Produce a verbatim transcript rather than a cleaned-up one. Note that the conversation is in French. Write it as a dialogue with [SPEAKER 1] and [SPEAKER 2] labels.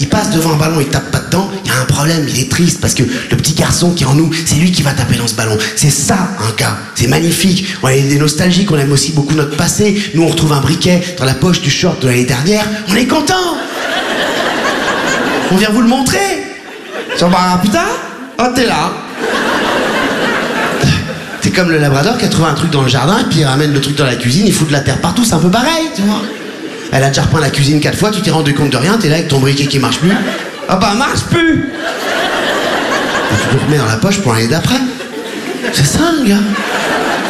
[SPEAKER 1] il passe devant un ballon, il tape pas dedans, il y a un problème, il est triste parce que le petit garçon qui est en nous, c'est lui qui va taper dans ce ballon. C'est ça un gars, c'est magnifique. On est des nostalgiques, on aime aussi beaucoup notre passé. Nous on retrouve un briquet dans la poche du short de l'année dernière, on est content. On vient vous le montrer. Genre bah putain, oh t'es là. C'est comme le labrador qui a trouvé un truc dans le jardin et puis il ramène le truc dans la cuisine, il fout de la terre partout, c'est un peu pareil, tu vois. Elle a déjà repeint la cuisine quatre fois, tu t'es rendu compte de rien, t'es là avec ton briquet qui marche plus. Ah bah marche plus. Et tu le remets dans la poche pour l'année d'après. C'est ça le gars.